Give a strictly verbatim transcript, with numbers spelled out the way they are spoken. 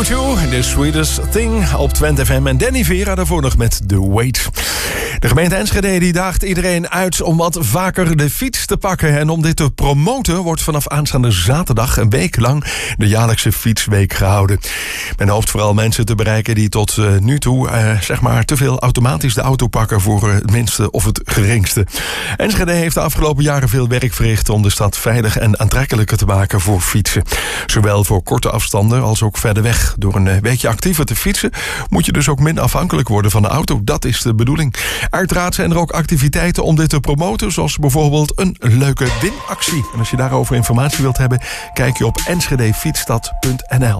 U twee, The Sweetest Thing op Twente F M. En Danny Vera daarvoor nog met The Wait. De gemeente Enschede die daagt iedereen uit om wat vaker de fiets te pakken. En om dit te promoten wordt vanaf aanstaande zaterdag een week lang de jaarlijkse fietsweek gehouden. Men hoopt vooral mensen te bereiken die tot uh, nu toe uh, zeg maar te veel automatisch de auto pakken voor uh, het minste of het geringste. Enschede heeft de afgelopen jaren veel werk verricht om de stad veilig en aantrekkelijker te maken voor fietsen. Zowel voor korte afstanden als ook verder weg. Door een uh, weekje actiever te fietsen moet je dus ook minder afhankelijk worden van de auto. Dat is de bedoeling. Uiteraard zijn er ook activiteiten om dit te promoten, zoals bijvoorbeeld een leuke winactie. En als je daarover informatie wilt hebben, kijk je op enschedefietsstad punt n l.